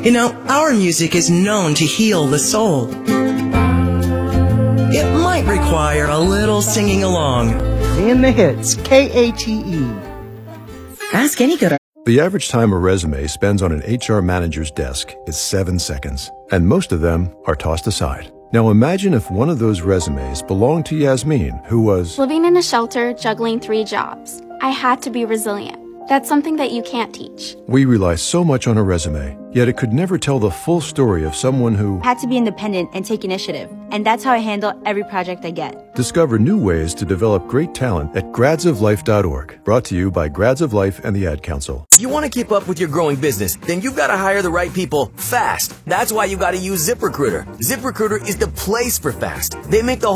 You know, our music is known to heal the soul. It might require a little singing along. In the hits, KATE. Ask any good. The average time a resume spends on an HR manager's desk is 7 seconds, and most of them are tossed aside. Now imagine if one of those resumes belonged to Yasmin, who was living in a shelter, juggling 3 jobs. I had to be resilient. That's something that you can't teach. We rely so much on a resume, yet it could never tell the full story of someone who had to be independent and take initiative. And that's how I handle every project I get. Discover new ways to develop great talent at gradsoflife.org. Brought to you by Grads of Life and the Ad Council. If you want to keep up with your growing business, then you've got to hire the right people fast. That's why you got to use ZipRecruiter. ZipRecruiter is the place for fast. They make the